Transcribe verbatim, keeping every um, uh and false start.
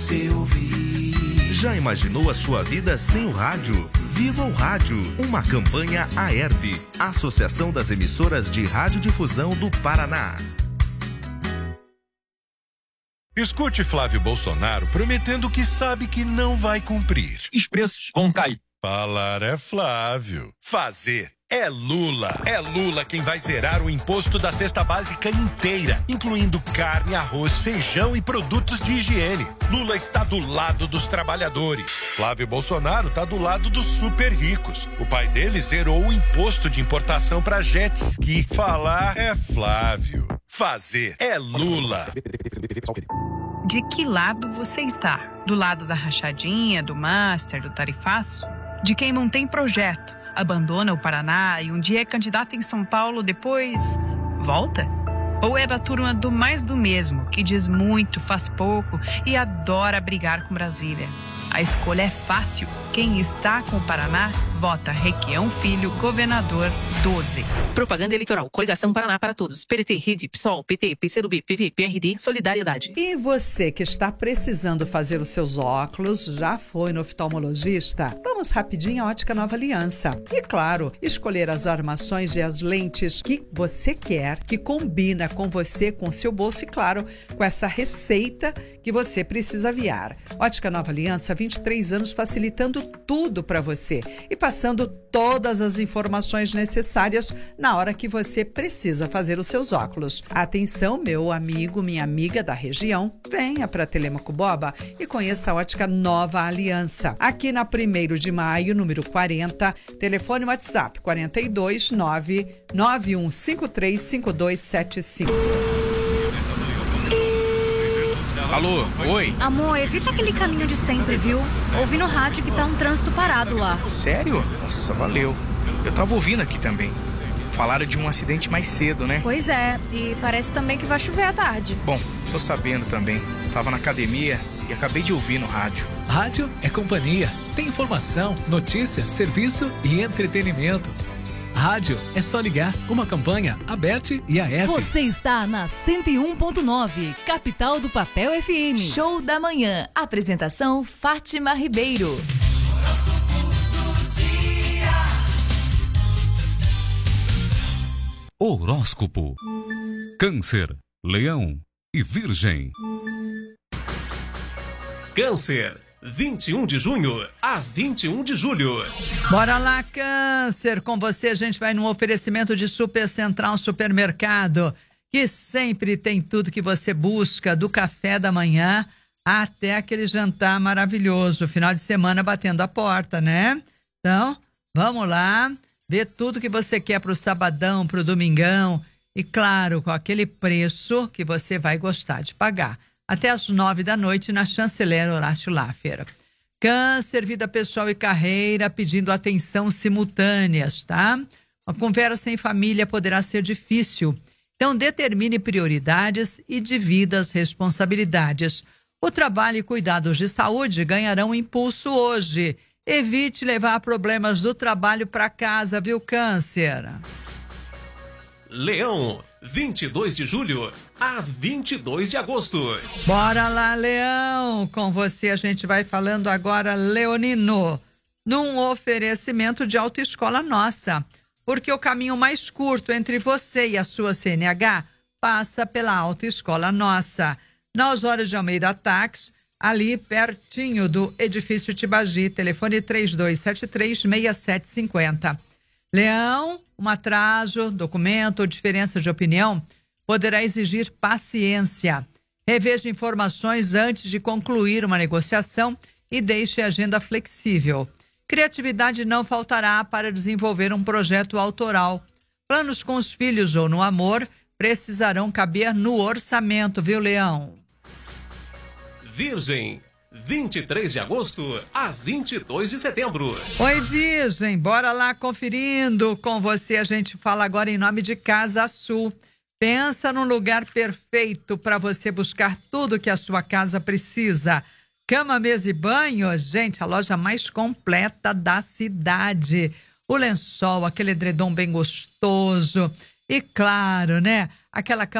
você ouvir. Já imaginou a sua vida sem o rádio? Viva o Rádio, uma campanha AERB, Associação das Emissoras de Radiodifusão do Paraná. Escute Flávio Bolsonaro prometendo que sabe que não vai cumprir. Os preços vão cair. Falar é Flávio. Fazer é Lula. É Lula quem vai zerar o imposto da cesta básica inteira, incluindo carne, arroz, feijão e produtos de higiene. Lula está do lado dos trabalhadores. Flávio Bolsonaro está do lado dos super ricos. O pai dele zerou o imposto de importação para jet ski. Falar é Flávio. Fazer é Lula. De que lado você está? Do lado da rachadinha, do master, do tarifaço? De quem mantém projeto, abandona o Paraná e um dia é candidato em São Paulo, depois volta? Ou é da turma do mais do mesmo, que diz muito, faz pouco e adora brigar com Brasília? A escolha é fácil. Quem está com o Paraná, vota Requião Filho, governador doze. Propaganda eleitoral. Coligação Paraná para Todos. P D T, Rede, PSOL, P T, P C do B, P V, P R D, Solidariedade. E você que está precisando fazer os seus óculos, já foi no oftalmologista? Vamos rapidinho à Ótica Nova Aliança. E claro, escolher as armações e as lentes que você quer, que combina com você, com seu bolso e claro, com essa receita que você precisa aviar. Ótica Nova Aliança, vinte e três anos facilitando tudo para você e passando todas as informações necessárias na hora que você precisa fazer os seus óculos. Atenção, meu amigo, minha amiga da região, venha para Telêmaco Boba e conheça a Ótica Nova Aliança. Aqui na primeiro de maio, número quarenta, telefone WhatsApp quarenta e dois, nove nove um cinco três cinco dois sete cinco. Alô, oi. Amor, evita aquele caminho de sempre, viu? Ouvi no rádio que tá um trânsito parado lá. Sério? Nossa, valeu. Eu tava ouvindo aqui também. Falaram de um acidente mais cedo, né? Pois é, e parece também que vai chover à tarde. Bom, tô sabendo também. Tava na academia e acabei de ouvir no rádio. Rádio é companhia. Tem informação, notícia, serviço e entretenimento. Rádio é só ligar. Uma campanha aberta e aberta. Você está na cento e um ponto nove, capital do Papel F M. Show da manhã. Apresentação Fátima Ribeiro. Horóscopo. Câncer, Leão e Virgem. Câncer, vinte e um de junho a vinte e um de julho. Bora lá, Câncer! Com você a gente vai num oferecimento de Super Central Supermercado, que sempre tem tudo que você busca, do café da manhã até aquele jantar maravilhoso, final de semana batendo a porta, né? Então, vamos lá, ver tudo que você quer pro sabadão, pro domingão e, claro, com aquele preço que você vai gostar de pagar. Até às nove da noite na Chanceler Horácio Laffer. Câncer, vida pessoal e carreira pedindo atenção simultâneas, tá? Uma conversa em família poderá ser difícil. Então, determine prioridades e divida as responsabilidades. O trabalho e cuidados de saúde ganharão impulso hoje. Evite levar problemas do trabalho para casa, viu, Câncer? Leão, vinte e dois de julho a vinte e dois de agosto. Bora lá, Leão! Com você a gente vai falando agora, Leonino, num oferecimento de Autoescola Nossa. Porque o caminho mais curto entre você e a sua C N H passa pela Autoescola Nossa. Na Osório de Almeida Táxi, ali pertinho do edifício Tibagi, telefone três dois sete três, seis sete cinco zero. Leão, um atraso, documento ou diferença de opinião poderá exigir paciência. Reveja informações antes de concluir uma negociação e deixe a agenda flexível. Criatividade não faltará para desenvolver um projeto autoral. Planos com os filhos ou no amor precisarão caber no orçamento, viu, Leão? Virgem, vinte e três de agosto a vinte e dois de setembro. Oi, Virgem, bora lá conferindo. Com você a gente fala agora em nome de Casa Sul. Pensa num lugar perfeito para você buscar tudo que a sua casa precisa. Cama, mesa e banho, gente, a loja mais completa da cidade. O lençol, aquele edredom bem gostoso e, claro, né, aquela cama